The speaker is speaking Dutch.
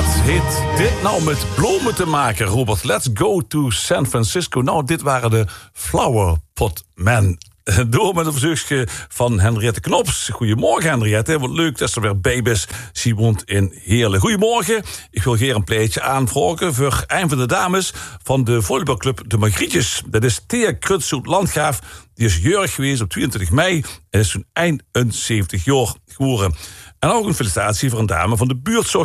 Wat heeft dit nou met bloemen te maken, Robert? Let's go to San Francisco. Nou, dit waren de Flower Pot Men. Door met een verzoekje van Henriette Knops. Goedemorgen, Henriette. Wat leuk dat ze er weer bij is. Ze woont in Heerlen. Goedemorgen. Ik wil hier een pleitje aanvragen voor een van de dames van de volleybalclub De Magrietjes. Dat is Thea Krutsoet Landgraaf. Die is jarig geweest op 22 mei en is toen 71 jaar geworden. En ook een felicitatie voor een dame van de buurtzorg